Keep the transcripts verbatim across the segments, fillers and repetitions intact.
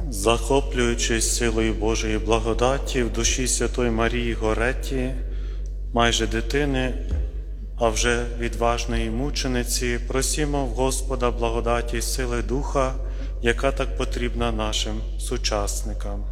Захоплюючись силою Божої благодаті в душі Святої Марії Горетті, майже дитини, а вже відважної мучениці, просімо в Господа благодаті й сили Духа, яка так потрібна нашим сучасникам.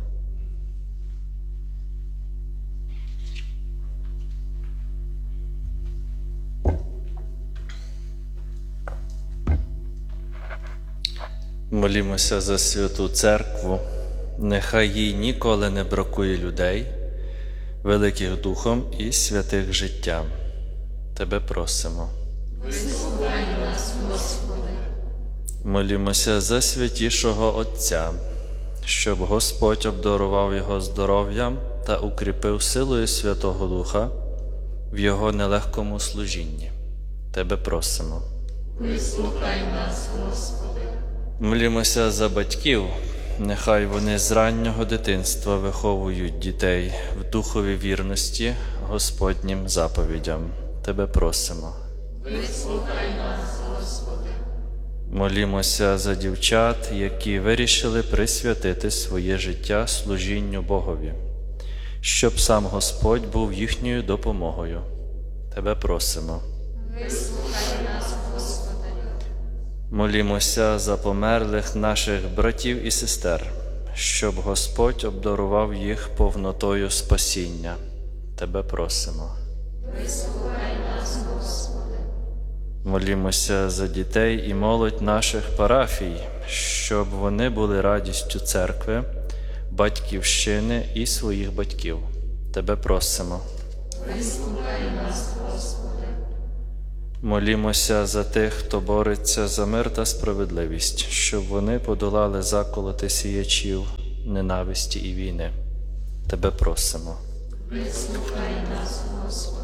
Молімося за Святу Церкву, нехай їй ніколи не бракує людей, великих духом і святих життям. Тебе просимо. Вислухай нас, Господи. Молімося за святішого Отця, щоб Господь обдарував його здоров'ям та укріпив силою Святого Духа в його нелегкому служінні. Тебе просимо. Вислухай нас, Господи. Молімося за батьків, нехай вони з раннього дитинства виховують дітей в духові вірності Господнім заповідям. Тебе просимо. Вислухай нас, Господи. Молімося за дівчат, які вирішили присвятити своє життя служінню Богові, щоб сам Господь був їхньою допомогою. Тебе просимо. Вислухай нас, Господи. Молімося за померлих наших братів і сестер, щоб Господь обдарував їх повнотою спасіння. Тебе просимо. Вислухай нас, Господи. Молімося за дітей і молодь наших парафій, щоб вони були радістю церкви, батьківщини і своїх батьків. Тебе просимо. Вислухай нас, Господи. Молімося за тих, хто бореться за мир та справедливість, щоб вони подолали заколоти сіячів, ненависті і війни. Тебе просимо. Вислухай нас, Господи.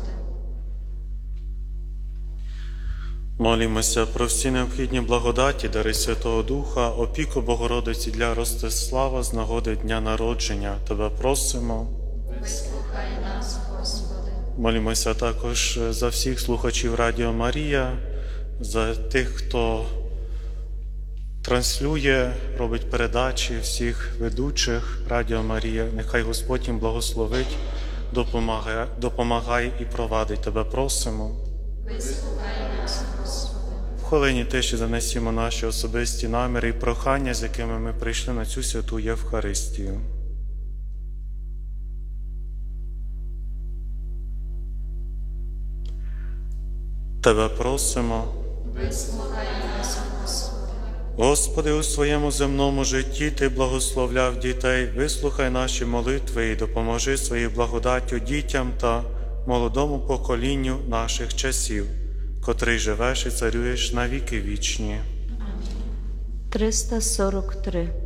Молімося про всі необхідні благодаті, дари Святого Духа, опіку Богородиці для Ростислава з нагоди дня народження. Тебе просимо. Вислухай нас, Господи. Молімося також за всіх слухачів Радіо Марія, за тих, хто транслює, робить передачі, всіх ведучих Радіо Марія. Нехай Господь їм благословить, допомагає, допомагає і провадить. Тебе просимо. Вислухай нас, Господи. В хвилині тиші занесімо наші особисті наміри і прохання, з якими ми прийшли на цю святу Євхаристію. Тебе просимо. Вислухай нас, Господи. Господи, у своєму земному житті Ти благословляв дітей, вислухай наші молитви і допоможи своєю благодаттю дітям та молодому поколінню наших часів, котрий живеш і царюєш на віки вічні. триста сорок три